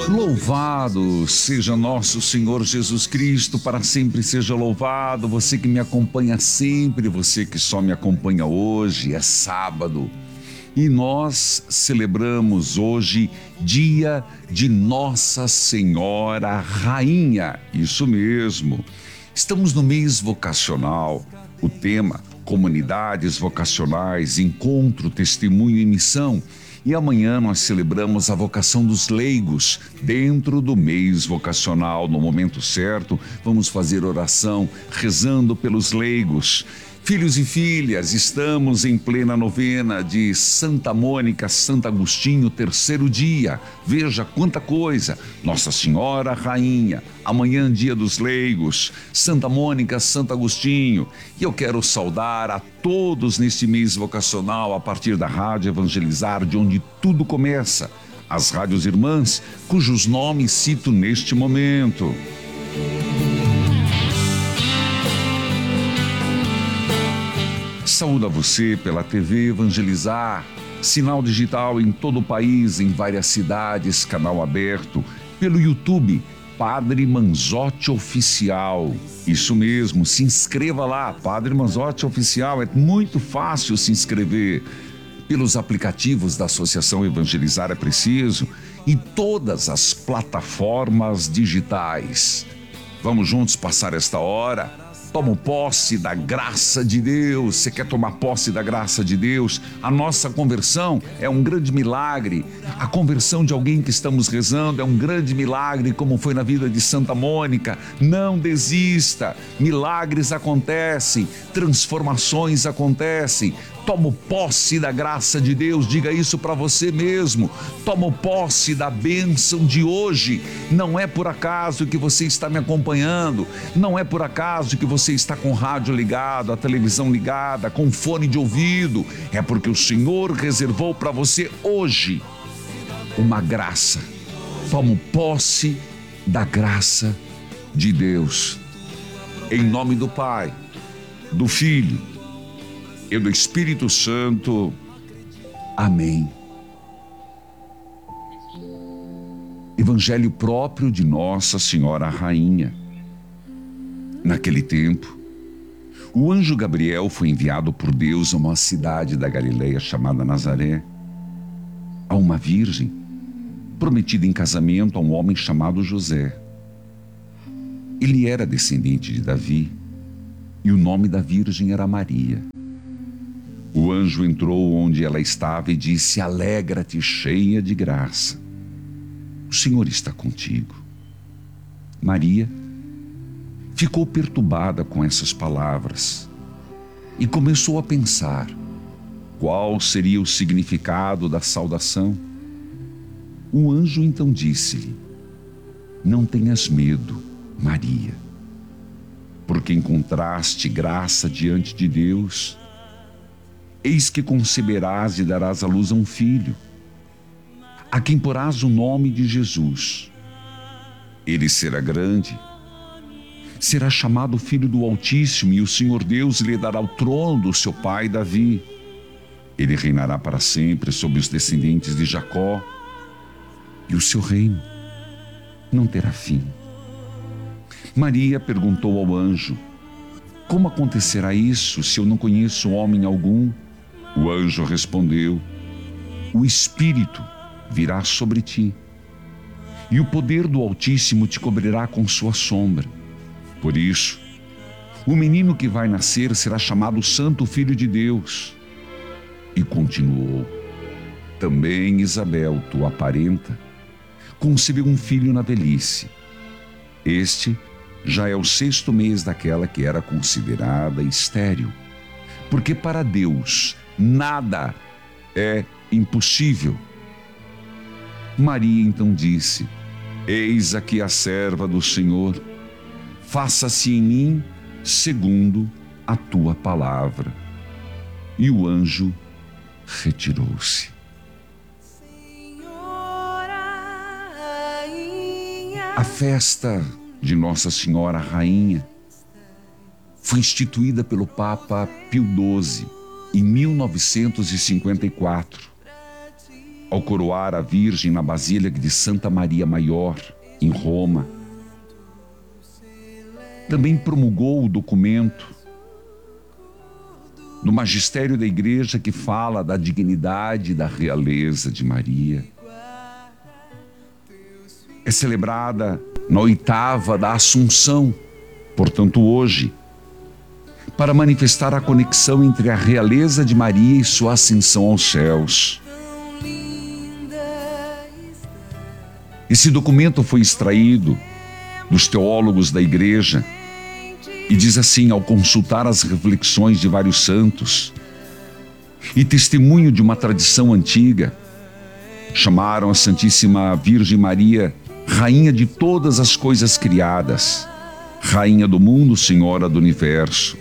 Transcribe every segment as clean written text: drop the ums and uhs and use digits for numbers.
Louvado seja nosso Senhor Jesus Cristo, para sempre seja louvado. Você que me acompanha sempre, você que só me acompanha hoje, é sábado. E nós celebramos hoje dia de Nossa Senhora Rainha. Isso mesmo. Estamos no mês vocacional. O tema: comunidades vocacionais, encontro, testemunho e missão. E amanhã nós celebramos a vocação dos leigos dentro do mês vocacional. No momento certo, vamos fazer oração rezando pelos leigos. Filhos e filhas, estamos em plena novena de Santa Mônica, Santo Agostinho, terceiro dia. Veja quanta coisa! Nossa Senhora Rainha, amanhã dia dos leigos, Santa Mônica, Santo Agostinho. E eu quero saudar a todos neste mês vocacional, a partir da Rádio Evangelizar, de onde tudo começa. As rádios irmãs, cujos nomes cito neste momento. Saúdo a você pela TV Evangelizar, sinal digital em todo o país, em várias cidades, canal aberto, pelo YouTube, Padre Manzotti Oficial. Isso mesmo, se inscreva lá, Padre Manzotti Oficial, é muito fácil se inscrever. Pelos aplicativos da Associação Evangelizar é Preciso e todas as plataformas digitais. Vamos juntos passar esta hora. Toma posse da graça de Deus. Você quer tomar posse da graça de Deus? A nossa conversão é um grande milagre. A conversão de alguém que estamos rezando é um grande milagre, como foi na vida de Santa Mônica. Não desista. Milagres acontecem, transformações acontecem. Toma posse da graça de Deus, diga isso para você mesmo. Toma posse da bênção de hoje. Não é por acaso que você está me acompanhando, não é por acaso que você está com o rádio ligado, a televisão ligada, com fone de ouvido. É porque o Senhor reservou para você hoje uma graça. Toma posse da graça de Deus. Em nome do Pai, do Filho e do Espírito Santo. Amém. Evangelho próprio de Nossa Senhora Rainha. Naquele tempo, o anjo Gabriel foi enviado por Deus a uma cidade da Galileia chamada Nazaré, a uma virgem prometida em casamento a um homem chamado José. Ele era descendente de Davi e o nome da virgem era Maria. O anjo entrou onde ela estava e disse: alegra-te, cheia de graça. O Senhor está contigo. Maria ficou perturbada com essas palavras e começou a pensar qual seria o significado da saudação. O anjo então disse-lhe: não tenhas medo, Maria, porque encontraste graça diante de Deus. Eis que conceberás e darás à luz a um filho, a quem porás o nome de Jesus. Ele será grande, será chamado Filho do Altíssimo, e o Senhor Deus lhe dará o trono do seu pai Davi. Ele reinará para sempre sobre os descendentes de Jacó, e o seu reino não terá fim. Maria perguntou ao anjo: como acontecerá isso, se eu não conheço homem algum? O anjo respondeu: o Espírito virá sobre ti, e o poder do Altíssimo te cobrirá com sua sombra. Por isso, o menino que vai nascer será chamado Santo Filho de Deus. E continuou: também Isabel, tua parenta, concebeu um filho na velhice. Este já é o 6º mês daquela que era considerada estéril, porque para Deus nada é impossível. Maria então disse: eis aqui a serva do Senhor, faça-se em mim segundo a tua palavra. E o anjo retirou-se. A festa de Nossa Senhora Rainha foi instituída pelo Papa Pio XII em 1954. ao coroar a Virgem na Basílica de Santa Maria Maior, em Roma. Também promulgou o documento do magistério da Igreja que fala da dignidade da realeza de Maria. É celebrada na 8ª da Assunção, portanto hoje, para manifestar a conexão entre a realeza de Maria e sua ascensão aos céus. Esse documento foi extraído dos teólogos da Igreja e diz assim, ao consultar as reflexões de vários santos e testemunho de uma tradição antiga, chamaram a Santíssima Virgem Maria Rainha de todas as coisas criadas, Rainha do mundo, Senhora do universo.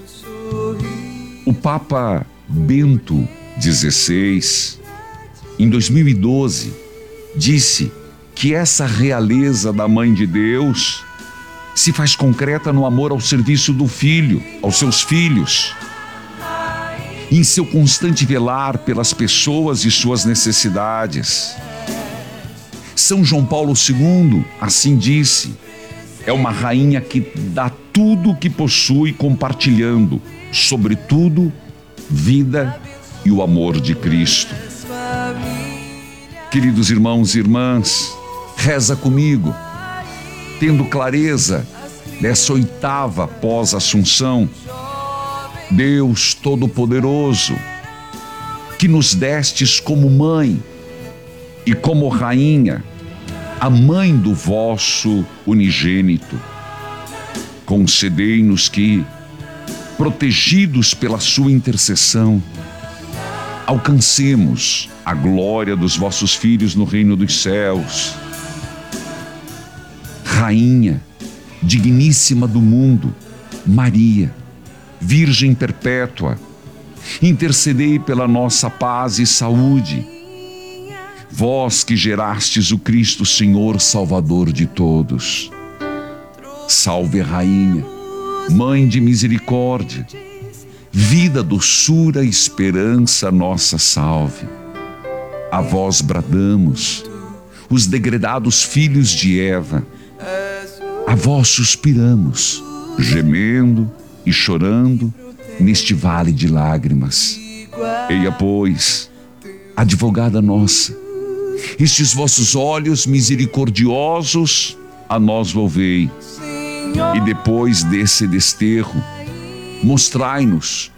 O Papa Bento XVI, em 2012, disse que essa realeza da Mãe de Deus se faz concreta no amor ao serviço do Filho, aos seus filhos, em seu constante velar pelas pessoas e suas necessidades. São João Paulo II assim disse: é uma rainha que dá tudo o que possui, compartilhando, sobretudo, vida e o amor de Cristo. Queridos irmãos e irmãs, reza comigo, tendo clareza dessa 8ª pós-Assunção. Deus Todo-Poderoso, que nos destes como mãe e como rainha, a mãe do vosso unigênito, concedei-nos que, protegidos pela sua intercessão, alcancemos a glória dos vossos filhos no reino dos céus. Rainha, digníssima do mundo, Maria, Virgem perpétua, intercedei pela nossa paz e saúde. Vós que gerastes o Cristo Senhor Salvador de todos. Salve, Rainha, Mãe de misericórdia, vida, doçura, esperança, nossa salve. A vós bradamos, os degredados filhos de Eva. A vós suspiramos, gemendo e chorando neste vale de lágrimas. Eia, pois, advogada nossa, estes vossos olhos misericordiosos a nós volvei, e depois desse desterro, mostrai-nos